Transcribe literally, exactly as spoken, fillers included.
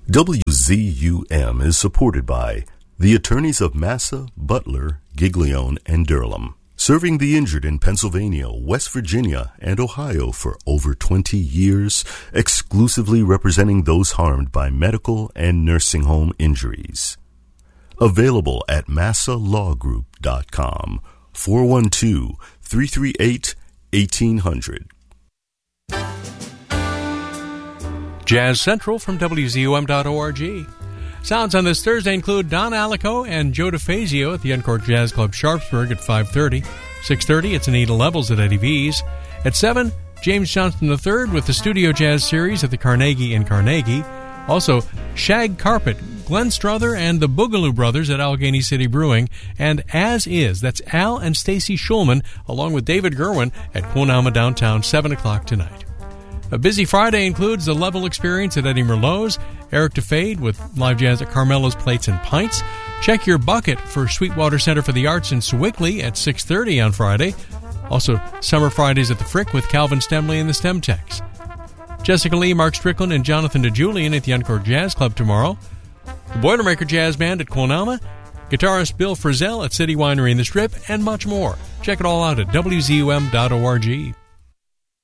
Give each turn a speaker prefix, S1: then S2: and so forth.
S1: W Z U M is supported by the attorneys of Massa, Butler, Giglione, and Durham, serving the injured in Pennsylvania, West Virginia, and Ohio for over twenty years, exclusively representing those harmed by medical and nursing home injuries. Available at massa law group dot com, four one two, three three eight, eighteen hundred.
S2: Jazz Central from W Z U M dot org. Sounds on this Thursday include Don Alico and Joe DeFazio at the Encore Jazz Club Sharpsburg at five thirty. six thirty, it's Anita Levels at Eddie V's. At seven, James Johnston the third with the Studio Jazz Series at the Carnegie in Carnegie. Also, Shag Carpet, Glenn Strother and the Boogaloo Brothers at Allegheny City Brewing. And As Is, that's Al and Stacy Schulman, along with David Gerwin at Quonama Downtown, seven o'clock tonight. A busy Friday includes the Level Experience at Eddie Merlot's, Eric DeFade with live jazz at Carmela's Plates and Pints. Check your bucket for Sweetwater Center for the Arts in Sewickley at six thirty on Friday. Also, Summer Fridays at the Frick with Calvin Stemley and the Stemtex. Jessica Lee, Mark Strickland, and Jonathan DeJulian at the Encore Jazz Club tomorrow. The Boilermaker Jazz Band at Quonama. Guitarist Bill Frisell at City Winery in the Strip, and much more. Check it all out at W Z U M dot org.